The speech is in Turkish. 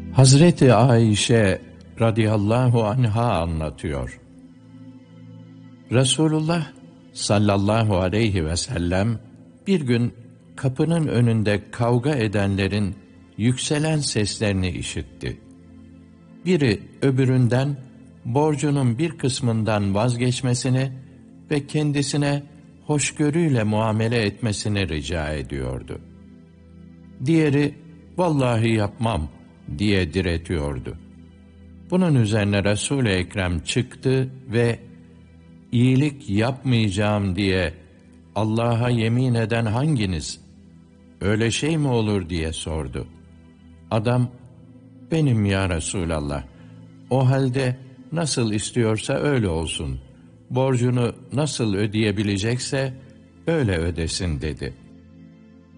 Hazreti Ayşe radıyallahu anha anlatıyor. Resulullah sallallahu aleyhi ve sellem bir gün kapının önünde kavga edenlerin yükselen seslerini işitti. Biri öbüründen borcunun bir kısmından vazgeçmesini ve kendisine hoşgörüyle muamele etmesini rica ediyordu. Diğeri, vallahi yapmam diye diretiyordu. Bunun üzerine Resul-i Ekrem çıktı ve iyilik yapmayacağım diye Allah'a yemin eden hanginiz? Öyle şey mi olur diye sordu. Adam, benim ya Resulallah, o halde nasıl istiyorsa öyle olsun, borcunu nasıl ödeyebilecekse öyle ödesin dedi.